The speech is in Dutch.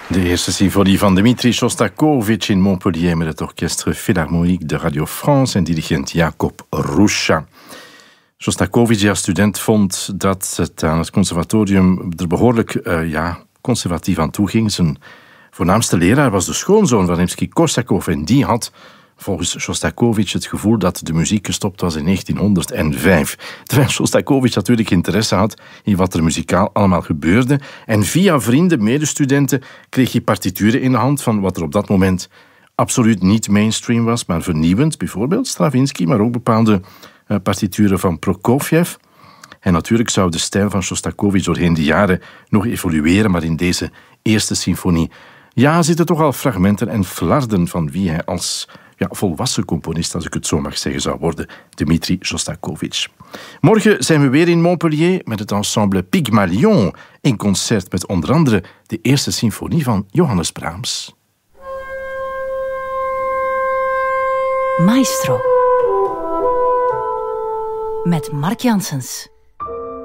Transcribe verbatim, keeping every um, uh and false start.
De eerste symfonie van Dmitri Shostakovich in Montpellier met het Orchestre Philharmonique de Radio France en dirigent Jacob Ruscha. Shostakovich als student vond dat het aan het conservatorium er behoorlijk uh, ja, conservatief aan toe ging. Zijn voornaamste leraar was de schoonzoon van Rimsky-Korsakov en die had volgens Shostakovich het gevoel dat de muziek gestopt was in negentienhonderdvijf. Terwijl Shostakovich natuurlijk interesse had in wat er muzikaal allemaal gebeurde. En via vrienden, medestudenten, kreeg hij partituren in de hand van wat er op dat moment absoluut niet mainstream was, maar vernieuwend. Bijvoorbeeld Stravinsky, maar ook bepaalde uh, partituren van Prokofjev. En natuurlijk zou de stijl van Shostakovich doorheen de jaren nog evolueren, maar in deze eerste symfonie ja, zitten toch al fragmenten en flarden van wie hij als ja, volwassen componist, als ik het zo mag zeggen, zou worden. Dmitri Shostakovich. Morgen zijn we weer in Montpellier met het ensemble Pygmalion in concert met onder andere de eerste symfonie van Johannes Brahms. Maestro met Mark Janssens.